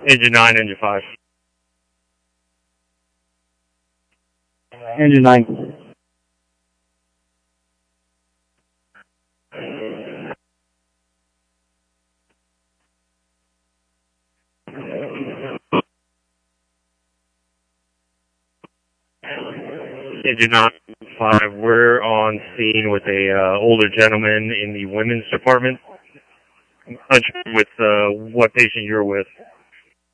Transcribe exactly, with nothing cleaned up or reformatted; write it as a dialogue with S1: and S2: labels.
S1: Engine nine, engine five.
S2: Engine nine.
S1: Engine nine, five. We're on scene with a uh, older gentleman in the women's department. I'm unsure with uh, what patient you're with.